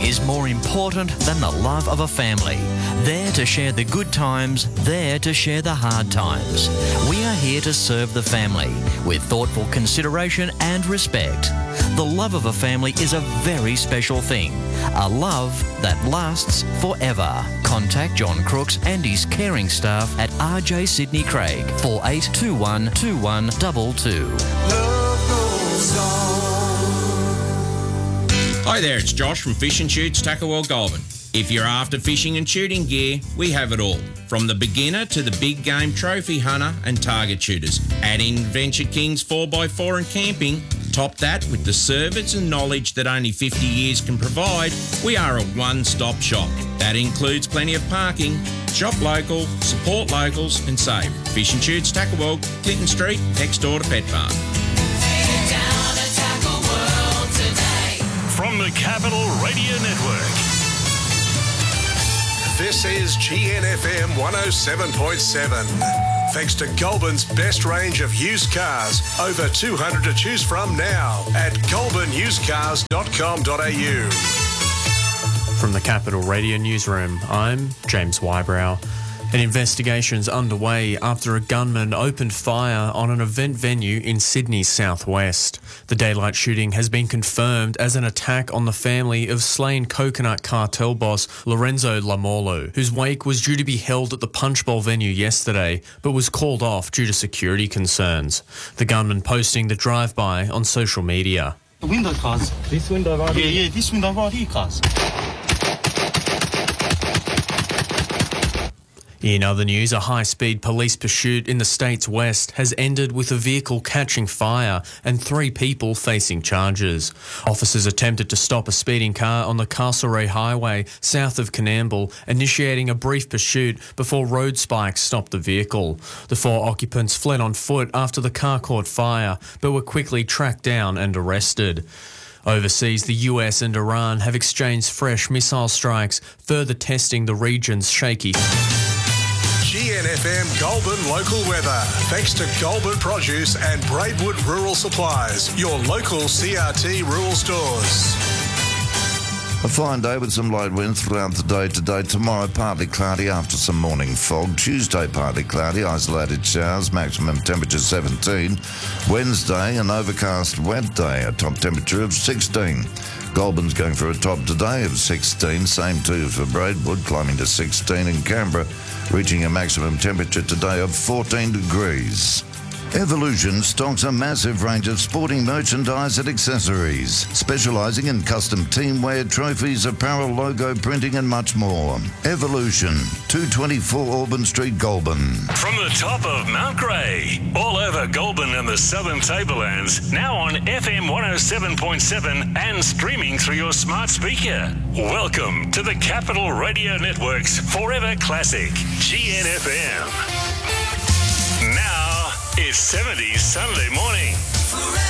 is more important than the love of a family. There to share the good times, there to share the hard times. We are here to serve the family with thoughtful consideration and respect. The love of a family is a very special thing. A love that lasts forever. Contact John Crooks and his caring staff at RJ Sydney Craig, 4821 2122. Love goes on. Hi there, it's Josh from Fish and Shoots Tackle World Goulburn. If you're after fishing and shooting gear, we have it all. From the beginner to the big game trophy hunter and target shooters. Add in Venture Kings 4x4 and camping. Top that with the service and knowledge that only 50 years can provide. We are a one-stop shop. That includes plenty of parking. Shop local, support locals and save. Fish and Shoots Tackle World, Clinton Street, next door to Pet Farm. From the Capital Radio Network. This is GNFM 107.7. Thanks to Goulburn's best range of used cars. Over 200 to choose from now at goulburnusedcars.com.au. From the Capital Radio Newsroom, I'm James Wybrow. An investigation's underway after a gunman opened fire on an event venue in Sydney's southwest. The daylight shooting has been confirmed as an attack on the family of slain Coconut Cartel boss Lorenzo Lamorlo, whose wake was due to be held at the Punch Bowl venue yesterday, but was called off due to security concerns. The gunman posting the drive-by on social media. The window cars. This window right here? Yeah, this window right here, cars. In other news, a high-speed police pursuit in the state's west has ended with a vehicle catching fire and 3 people facing charges. Officers attempted to stop a speeding car on the Castlereagh Highway south of Coonamble, initiating a brief pursuit before road spikes stopped the vehicle. The 4 occupants fled on foot after the car caught fire, but were quickly tracked down and arrested. Overseas, the US and Iran have exchanged fresh missile strikes, further testing the region's shaky... GNFM Goulburn local weather. Thanks to Goulburn Produce and Braidwood Rural Supplies, your local CRT rural stores. A fine day with some light winds throughout the day today. Tomorrow, partly cloudy after some morning fog. Tuesday, partly cloudy, isolated showers, maximum temperature 17. Wednesday, an overcast wet day, a top temperature of 16. Goulburn's going for a top today of 16. Same too for Braidwood, climbing to 16. In Canberra, reaching a maximum temperature today of 14 degrees. Evolution stocks a massive range of sporting merchandise and accessories, specialising in custom teamwear, trophies, apparel, logo printing and much more. Evolution, 224 Auburn Street, Goulburn. From the top of Mount Grey, all over Goulburn and the Southern Tablelands, now on FM 107.7 and streaming through your smart speaker. Welcome to the Capital Radio Network's Forever Classic, GNFM. Now, it's 70s Sunday morning.